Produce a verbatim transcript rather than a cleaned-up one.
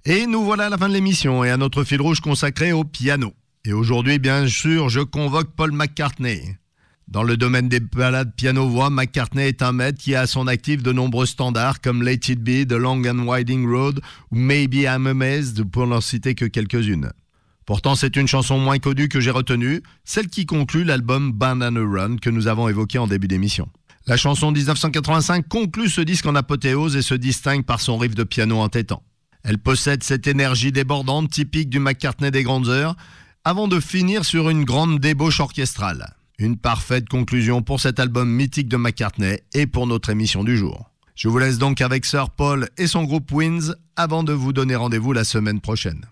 Et nous voilà à la fin de l'émission et à notre fil rouge consacré au piano. Et aujourd'hui, bien sûr, je convoque Paul McCartney. Dans le domaine des ballades piano-voix, McCartney est un maître qui a à son actif de nombreux standards comme Let It Be, The Long and Winding Road ou Maybe I'm Amazed, pour n'en citer que quelques-unes. Pourtant, c'est une chanson moins connue que j'ai retenue, celle qui conclut l'album Banana Run que nous avons évoqué en début d'émission. La chanson dix-neuf cent quatre-vingt-cinq conclut ce disque en apothéose et se distingue par son riff de piano entêtant. Elle possède cette énergie débordante typique du McCartney des grandes heures, avant de finir sur une grande débauche orchestrale. Une parfaite conclusion pour cet album mythique de McCartney et pour notre émission du jour. Je vous laisse donc avec Sir Paul et son groupe Wings avant de vous donner rendez-vous la semaine prochaine.